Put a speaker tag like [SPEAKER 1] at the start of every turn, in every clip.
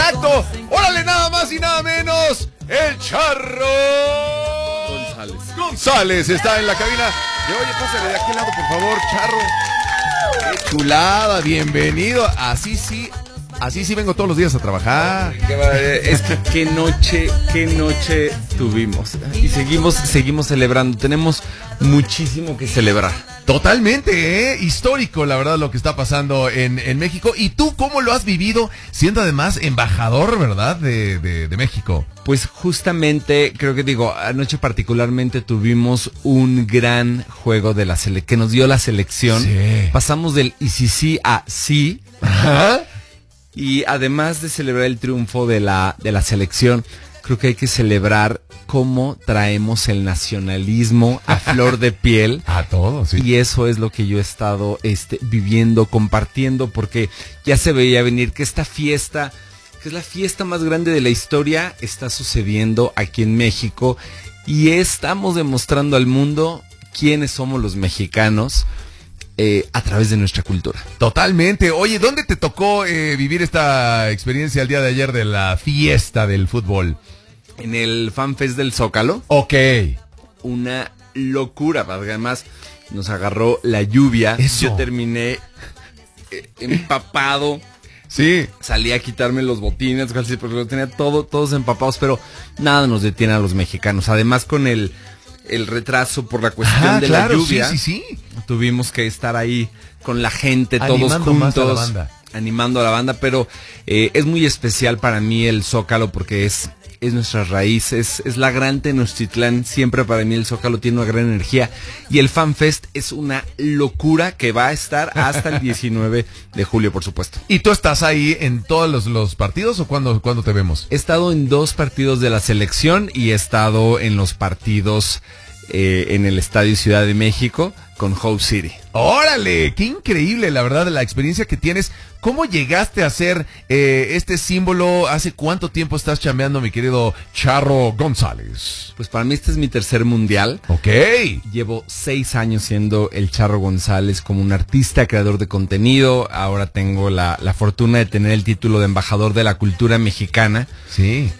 [SPEAKER 1] Exacto. Órale, nada más y nada menos. El Charro González está en la cabina. Oye, pásale de aquel lado, por favor, Charro. Qué chulada, bienvenido. Así sí vengo todos los días a trabajar.
[SPEAKER 2] Es que qué noche tuvimos. Y seguimos celebrando. Tenemos muchísimo que celebrar.
[SPEAKER 1] Totalmente, histórico, la verdad, lo que está pasando en México. ¿Y tú cómo lo has vivido siendo además embajador, verdad, de México?
[SPEAKER 2] Pues justamente, creo que anoche particularmente tuvimos un gran juego de que nos dio la selección.
[SPEAKER 1] Sí.
[SPEAKER 2] Pasamos del y sí a sí.
[SPEAKER 1] Ajá.
[SPEAKER 2] Y además de celebrar el triunfo de la selección, creo que hay que celebrar cómo traemos el nacionalismo a flor de piel.
[SPEAKER 1] A todos, sí.
[SPEAKER 2] Y eso es lo que yo he estado viviendo, compartiendo, porque ya se veía venir que esta fiesta, que es la fiesta más grande de la historia, está sucediendo aquí en México. Y estamos demostrando al mundo quiénes somos los mexicanos. A través de nuestra cultura.
[SPEAKER 1] Totalmente. Oye, ¿dónde te tocó vivir esta experiencia el día de ayer de la fiesta del fútbol?
[SPEAKER 2] En el FanFest del Zócalo.
[SPEAKER 1] Ok.
[SPEAKER 2] Una locura, porque además nos agarró la lluvia.
[SPEAKER 1] Eso.
[SPEAKER 2] Yo terminé empapado.
[SPEAKER 1] Sí.
[SPEAKER 2] Salí a quitarme los botines, porque lo tenía todos empapados, pero nada nos detiene a los mexicanos. Además, con el retraso por la cuestión de la lluvia.
[SPEAKER 1] Sí.
[SPEAKER 2] Tuvimos que estar ahí con la gente,
[SPEAKER 1] animando
[SPEAKER 2] todos
[SPEAKER 1] más a la
[SPEAKER 2] juntos,
[SPEAKER 1] banda.
[SPEAKER 2] animando a la banda, pero es muy especial para mí el Zócalo porque es nuestra raíz, es la gran Tenochtitlán. Siempre para mí el Zócalo tiene una gran energía y el FanFest es una locura que va a estar hasta el 19 de julio, por supuesto.
[SPEAKER 1] ¿Y tú estás ahí en todos los partidos o cuándo te vemos?
[SPEAKER 2] He estado en 2 partidos de la selección y he estado en los partidos en el Estadio Ciudad de México con Hope City.
[SPEAKER 1] ¡Órale! ¡Qué increíble, la verdad, la experiencia que tienes! ¿Cómo llegaste a ser este símbolo? ¿Hace cuánto tiempo estás chambeando, mi querido Charro González?
[SPEAKER 2] Pues para mí este es mi tercer mundial.
[SPEAKER 1] Ok.
[SPEAKER 2] Llevo 6 años siendo el Charro González como un artista, creador de contenido. Ahora tengo la fortuna de tener el título de embajador de la cultura mexicana.
[SPEAKER 1] Sí.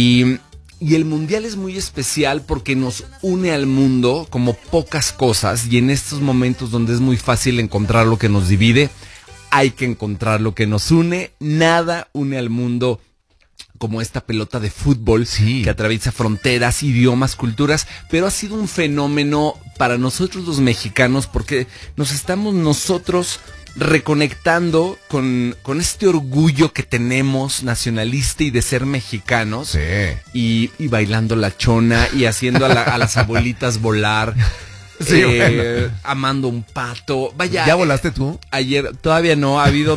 [SPEAKER 2] Y el mundial es muy especial porque nos une al mundo como pocas cosas, y en estos momentos donde es muy fácil encontrar lo que nos divide, hay que encontrar lo que nos une. Nada une al mundo como esta pelota de fútbol,
[SPEAKER 1] sí,
[SPEAKER 2] que atraviesa fronteras, idiomas, culturas, pero ha sido un fenómeno para nosotros los mexicanos porque nos estamos nosotros reconectando con este orgullo que tenemos nacionalista y de ser mexicanos.
[SPEAKER 1] Sí.
[SPEAKER 2] Y bailando la chona y haciendo a las abuelitas volar.
[SPEAKER 1] Sí, bueno.
[SPEAKER 2] Amando un pato. Vaya.
[SPEAKER 1] ¿Ya volaste tú?
[SPEAKER 2] Ayer, todavía no, ha habido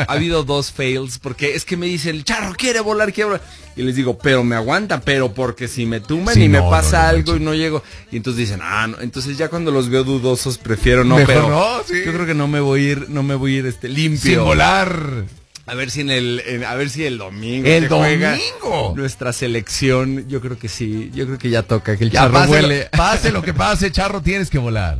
[SPEAKER 2] 2 fails, porque es que me dicen, el Charro quiere volar. Y les digo, pero me aguantan, pero porque si me tumban sí, y me pasa algo y no llego. Y entonces dicen, no. Entonces ya cuando los veo dudosos prefiero no,
[SPEAKER 1] mejor
[SPEAKER 2] pero
[SPEAKER 1] no, sí.
[SPEAKER 2] Yo creo que no me voy a ir limpio.
[SPEAKER 1] Sin volar.
[SPEAKER 2] A ver si el domingo.
[SPEAKER 1] El
[SPEAKER 2] juega
[SPEAKER 1] domingo.
[SPEAKER 2] Nuestra selección, yo creo que sí. Yo creo que ya toca que el Charro vuele.
[SPEAKER 1] Pase lo que pase, Charro, tienes que volar.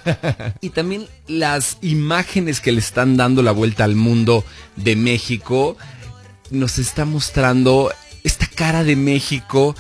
[SPEAKER 2] Y también las imágenes que le están dando la vuelta al mundo de México nos está mostrando esta cara de México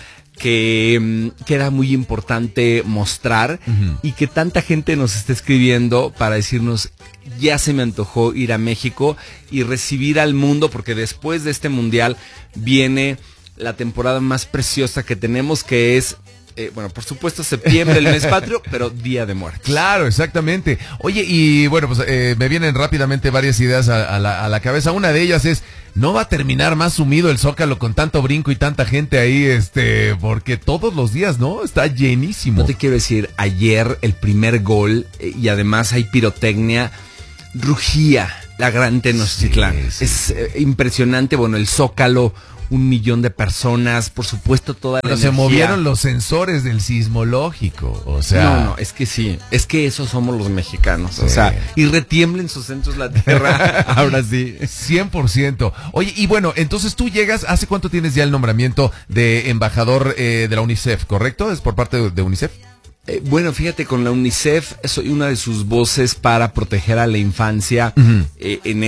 [SPEAKER 2] que era muy importante mostrar, y que tanta gente nos está escribiendo para decirnos, ya se me antojó ir a México y recibir al mundo, porque después de este mundial viene la temporada más preciosa que tenemos, que es por supuesto septiembre, el mes patrio, pero Día de Muertos.
[SPEAKER 1] Claro, exactamente. Oye, y bueno, pues me vienen rápidamente varias ideas a la cabeza. Una de ellas es, ¿no va a terminar más sumido el Zócalo con tanto brinco y tanta gente ahí? Porque todos los días, ¿no? Está llenísimo.
[SPEAKER 2] No te quiero decir, ayer el primer gol, y además hay pirotecnia, rugía la gran Tenochtitlán.
[SPEAKER 1] Sí.
[SPEAKER 2] Es impresionante, bueno, el Zócalo, 1 millón de personas, por supuesto toda la energía.
[SPEAKER 1] Se movieron los sensores del sismológico, o sea...
[SPEAKER 2] No, es que sí, es que esos somos los mexicanos, sí. O sea, y retiemblen sus centros la tierra, ahora sí.
[SPEAKER 1] 100%. Oye, y bueno, entonces tú llegas, ¿hace cuánto tienes ya el nombramiento de embajador de la UNICEF, correcto? ¿Es por parte de UNICEF?
[SPEAKER 2] Bueno, fíjate, con la UNICEF soy una de sus voces para proteger a la infancia en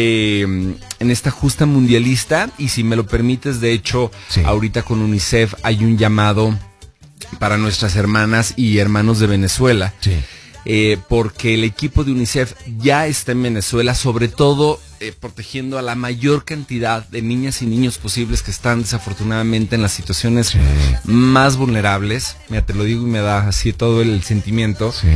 [SPEAKER 2] esta justa mundialista. Y si me lo permites, de hecho, sí, ahorita con UNICEF hay un llamado para nuestras hermanas y hermanos de Venezuela. Sí. Porque el equipo de UNICEF ya está en Venezuela, sobre todo protegiendo a la mayor cantidad de niñas y niños posibles que están desafortunadamente en las situaciones más vulnerables. Mira, te lo digo y me da así todo el sentimiento. Sí.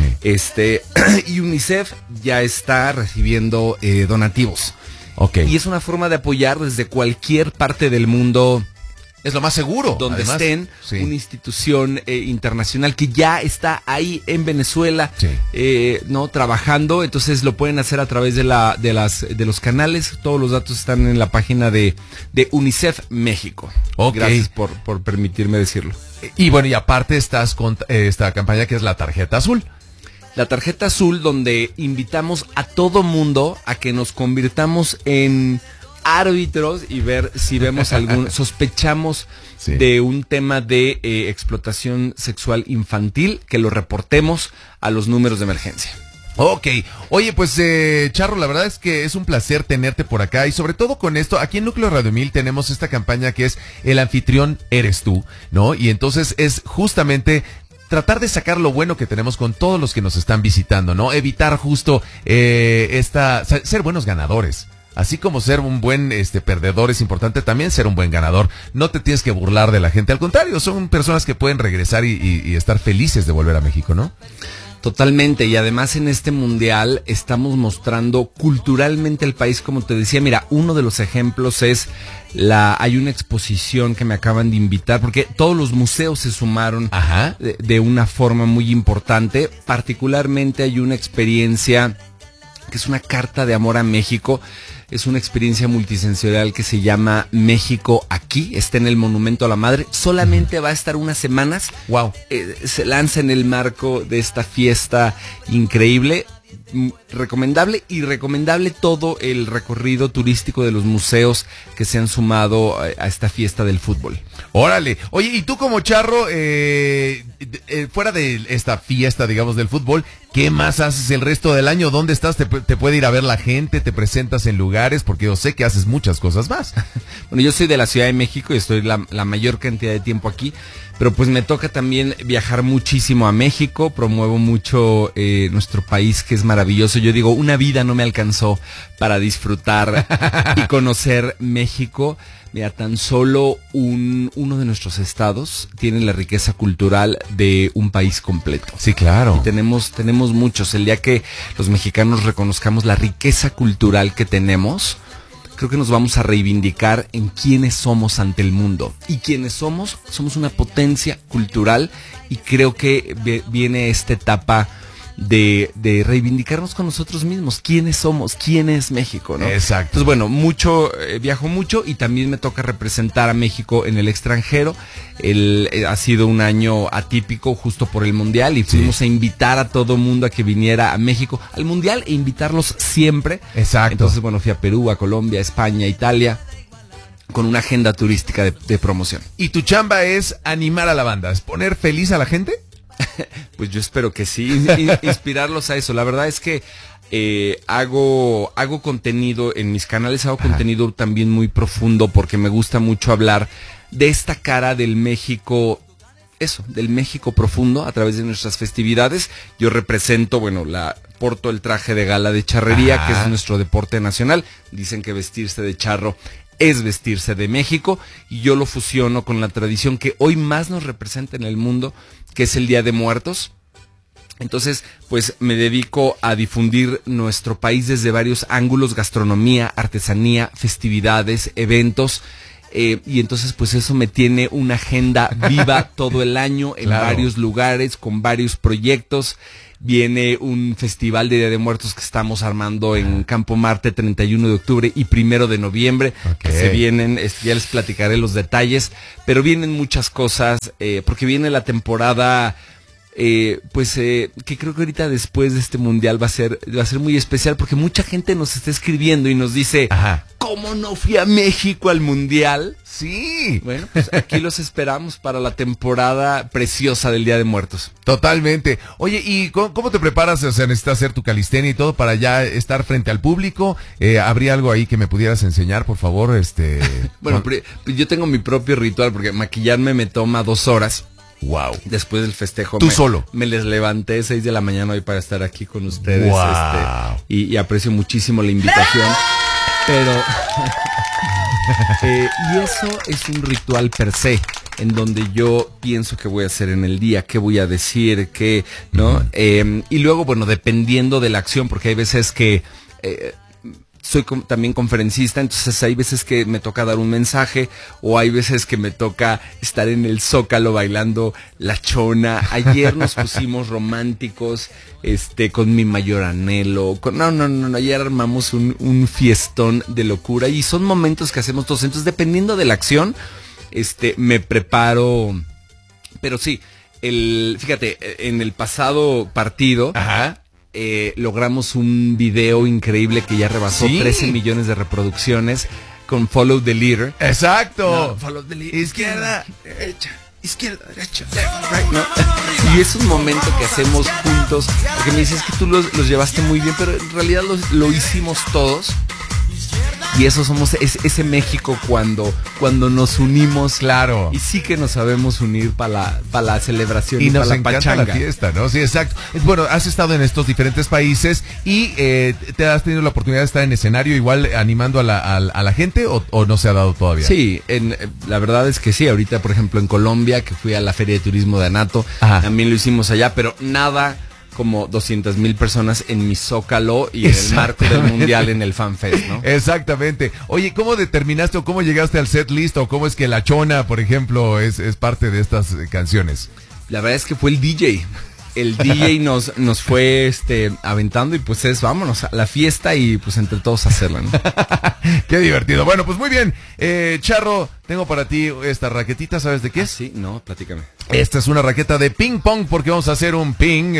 [SPEAKER 2] Y UNICEF ya está recibiendo donativos. Okay. Y es una forma de apoyar desde cualquier parte del mundo.
[SPEAKER 1] Es lo más seguro.
[SPEAKER 2] Donde además estén, sí, una institución internacional que ya está ahí en Venezuela, sí, no trabajando. Entonces lo pueden hacer a través de los canales. Todos los datos están en la página de UNICEF México. Okay. Gracias por permitirme decirlo.
[SPEAKER 1] Y bueno, y aparte estás con esta campaña que es la tarjeta azul.
[SPEAKER 2] La tarjeta azul, donde invitamos a todo mundo a que nos convirtamos en árbitros y ver si vemos sospechamos sí, de un tema de explotación sexual infantil, que lo reportemos a los números de emergencia.
[SPEAKER 1] Ok, oye, pues Charro, la verdad es que es un placer tenerte por acá, y sobre todo con esto, aquí en Núcleo Radio 1000 tenemos esta campaña que es El anfitrión eres tú, ¿no? Y entonces es justamente tratar de sacar lo bueno que tenemos con todos los que nos están visitando, ¿no? Evitar justo ser buenos ganadores. Así como ser un buen perdedor es importante, también ser un buen ganador. No te tienes que burlar de la gente, al contrario, son personas que pueden regresar y estar felices de volver a México, ¿no?
[SPEAKER 2] Totalmente, y además en este mundial estamos mostrando culturalmente el país, como te decía. Mira, uno de los ejemplos es hay una exposición que me acaban de invitar, porque todos los museos se sumaron de una forma muy importante. Particularmente hay una experiencia que es una carta de amor a México. Es una experiencia multisensorial que se llama México Aquí. Está en el Monumento a la Madre. Solamente va a estar unas semanas.
[SPEAKER 1] Wow.
[SPEAKER 2] Se lanza en el marco de esta fiesta increíble. Recomendable todo el recorrido turístico de los museos que se han sumado a esta fiesta del fútbol.
[SPEAKER 1] Órale. Oye, y tú como Charro, fuera de esta fiesta, digamos, del fútbol, ¿qué más haces el resto del año? ¿Dónde estás? ¿Te puede ir a ver la gente? ¿Te presentas en lugares? Porque yo sé que haces muchas cosas más.
[SPEAKER 2] Bueno, yo soy de la Ciudad de México y estoy la mayor cantidad de tiempo aquí, pero pues me toca también viajar muchísimo a México. Promuevo mucho nuestro país, que es maravilloso. Yo digo, una vida no me alcanzó para disfrutar y conocer México. Mira, tan solo uno de nuestros estados tiene la riqueza cultural de un país completo.
[SPEAKER 1] Sí, claro.
[SPEAKER 2] Y tenemos muchos. El día que los mexicanos reconozcamos la riqueza cultural que tenemos, creo que nos vamos a reivindicar en quiénes somos ante el mundo. Y quiénes somos una potencia cultural, y creo que viene esta etapa de reivindicarnos con nosotros mismos. ¿Quiénes somos? ¿Quién es México? ¿No?
[SPEAKER 1] Exacto.
[SPEAKER 2] Entonces, bueno, viajo mucho, y también me toca representar a México en el extranjero. Ha sido un año atípico justo por el Mundial, y fuimos a invitar a todo mundo a que viniera a México al Mundial e invitarlos siempre.
[SPEAKER 1] Exacto.
[SPEAKER 2] Entonces, bueno, fui a Perú, a Colombia, a España, a Italia, con una agenda turística de promoción.
[SPEAKER 1] ¿Y tu chamba es animar a la banda? ¿Es poner feliz a la gente?
[SPEAKER 2] Pues yo espero que sí, inspirarlos a eso. La verdad es que hago contenido en mis canales, hago contenido también muy profundo, porque me gusta mucho hablar de esta cara del México, del México profundo, a través de nuestras festividades. Yo represento, porto el traje de gala de charrería, que es nuestro deporte nacional. Dicen que vestirse de charro es vestirse de México, y yo lo fusiono con la tradición que hoy más nos representa en el mundo, que es el Día de Muertos. Entonces, pues me dedico a difundir nuestro país desde varios ángulos: gastronomía, artesanía, festividades, eventos. Y entonces, pues eso me tiene una agenda viva todo el año en varios lugares, con varios proyectos. Viene un festival de Día de Muertos que estamos armando en Campo Marte, 31 de octubre y 1 de noviembre. Que se vienen, ya les platicaré los detalles, pero vienen muchas cosas, porque viene la temporada que creo que ahorita después de este mundial va a ser muy especial porque mucha gente nos está escribiendo y nos dice,
[SPEAKER 1] Ajá.
[SPEAKER 2] ¿cómo no fui a México al mundial?
[SPEAKER 1] Sí.
[SPEAKER 2] Bueno, pues aquí los esperamos para la temporada preciosa del Día de Muertos.
[SPEAKER 1] Totalmente. Oye, ¿y cómo te preparas? O sea, necesitas hacer tu calistenia y todo para ya estar frente al público. ¿Habría algo ahí que me pudieras enseñar, por favor?
[SPEAKER 2] Bueno, yo tengo mi propio ritual porque maquillarme me toma 2 horas.
[SPEAKER 1] Wow.
[SPEAKER 2] Después del festejo.
[SPEAKER 1] ¿Tú solo?
[SPEAKER 2] Me les levanté 6 de la mañana hoy para estar aquí con ustedes.
[SPEAKER 1] Wow.
[SPEAKER 2] Y aprecio muchísimo la invitación. Pero... y eso es un ritual per se, en donde yo pienso qué voy a hacer en el día, qué voy a decir, qué, ¿no? Y luego, bueno, dependiendo de la acción, porque hay veces que... soy también conferencista, entonces hay veces que me toca dar un mensaje o hay veces que me toca estar en el Zócalo bailando la chona. Ayer nos pusimos románticos, con Mi Mayor Anhelo. No, ayer armamos un fiestón de locura y son momentos que hacemos todos. Entonces, dependiendo de la acción, me preparo. Pero sí, fíjate, en el pasado partido...
[SPEAKER 1] Ajá.
[SPEAKER 2] Logramos un video increíble que ya rebasó 13 millones de reproducciones con Follow the Leader.
[SPEAKER 1] Exacto.
[SPEAKER 2] No, Follow the Leader. Izquierda, derecha, left, right, ¿no? Y es un momento que hacemos juntos, porque me dices que tú los llevaste muy bien, pero en realidad lo hicimos todos. Y eso somos ese México cuando nos unimos.
[SPEAKER 1] Claro.
[SPEAKER 2] Y sí que nos sabemos unir para la celebración y
[SPEAKER 1] nos
[SPEAKER 2] para la
[SPEAKER 1] encanta
[SPEAKER 2] pachanga.
[SPEAKER 1] la fiesta, ¿no? Sí, exacto. Bueno, has estado en estos diferentes países y te has tenido la oportunidad de estar en escenario igual animando a la gente o no se ha dado todavía.
[SPEAKER 2] Sí, la verdad es que sí. Ahorita, por ejemplo, en Colombia, que fui a la Feria de Turismo de Anato,
[SPEAKER 1] Ajá.
[SPEAKER 2] también lo hicimos allá, pero nada como 200,000 personas en mi Zócalo y en el marco del Mundial en el Fan Fest, ¿no?
[SPEAKER 1] Exactamente. Oye, ¿cómo determinaste o cómo llegaste al set list o cómo es que La Chona, por ejemplo, es parte de estas canciones?
[SPEAKER 2] La verdad es que fue el DJ. El DJ nos fue aventando y pues vámonos a la fiesta y pues entre todos hacerla, ¿no?
[SPEAKER 1] Qué divertido. Bueno, pues muy bien. Charro, tengo para ti esta raquetita, ¿sabes de qué es?
[SPEAKER 2] Sí, no, platícame.
[SPEAKER 1] Esta es una raqueta de ping pong porque vamos a hacer un ping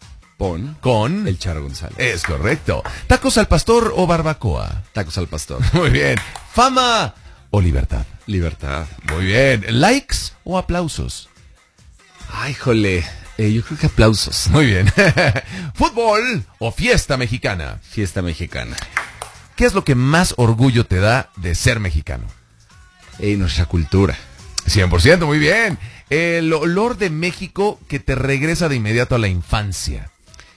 [SPEAKER 1] con
[SPEAKER 2] el Charro González.
[SPEAKER 1] Es correcto. ¿Tacos al pastor o barbacoa?
[SPEAKER 2] Tacos al pastor.
[SPEAKER 1] Muy bien. ¿Fama o libertad?
[SPEAKER 2] Libertad.
[SPEAKER 1] Muy bien. ¿Likes o aplausos?
[SPEAKER 2] Ay, jole. Yo creo que aplausos.
[SPEAKER 1] Muy bien. ¿Fútbol o fiesta mexicana?
[SPEAKER 2] Fiesta mexicana.
[SPEAKER 1] ¿Qué es lo que más orgullo te da de ser mexicano?
[SPEAKER 2] Nuestra cultura.
[SPEAKER 1] 100%, muy bien. El olor de México que te regresa de inmediato a la infancia.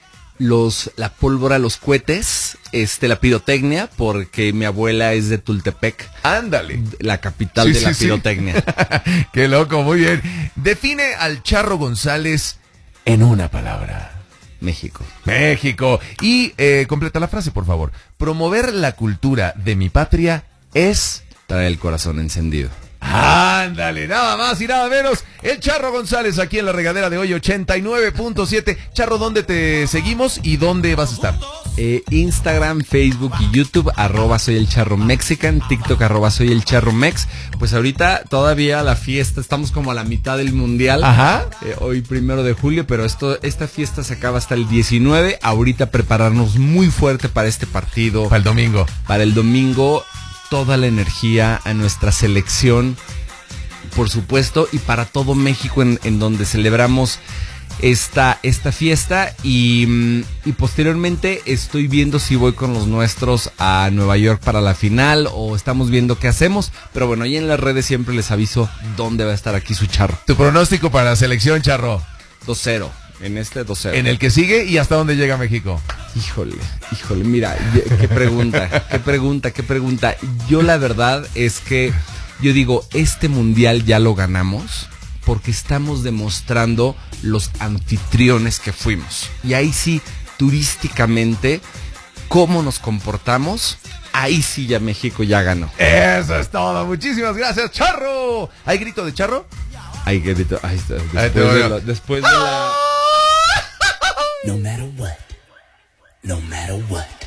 [SPEAKER 2] La pólvora, los cohetes, la pirotecnia, porque mi abuela es de Tultepec.
[SPEAKER 1] Ándale.
[SPEAKER 2] La capital de la pirotecnia.
[SPEAKER 1] Qué loco, muy bien. Define al Charro González en una palabra.
[SPEAKER 2] México.
[SPEAKER 1] México. Y completa la frase, por favor. Promover la cultura de mi patria es...
[SPEAKER 2] traer el corazón encendido.
[SPEAKER 1] Ándale, nada más y nada menos. El Charro González aquí en la regadera de hoy, 89.7. Charro, ¿dónde te seguimos y dónde vas a estar?
[SPEAKER 2] Instagram, Facebook y YouTube, @soy el charro mexican, TikTok @soy el charro mex. Pues ahorita todavía la fiesta, estamos como a la mitad del mundial.
[SPEAKER 1] Ajá.
[SPEAKER 2] Hoy 1 de julio, pero esta fiesta se acaba hasta el 19. Ahorita prepararnos muy fuerte para este partido.
[SPEAKER 1] Para el domingo.
[SPEAKER 2] Para el domingo, toda la energía a nuestra selección, por supuesto, y para todo México en donde celebramos esta fiesta y posteriormente estoy viendo si voy con los nuestros a Nueva York para la final o estamos viendo qué hacemos, pero bueno, ahí en las redes siempre les aviso dónde va a estar aquí su Charro.
[SPEAKER 1] Tu pronóstico para la selección, Charro.
[SPEAKER 2] 2-0, en 2-0.
[SPEAKER 1] En el que sigue y hasta dónde llega México.
[SPEAKER 2] Híjole, mira, qué pregunta. Yo la verdad es que yo digo, este mundial ya lo ganamos porque estamos demostrando los anfitriones que fuimos. Y ahí sí, turísticamente, cómo nos comportamos, ahí sí ya México ya ganó.
[SPEAKER 1] Eso es todo, muchísimas gracias, Charro. ¿Hay grito de Charro?
[SPEAKER 2] Hay grito, ahí está. Después de la...
[SPEAKER 3] No matter what. No matter what.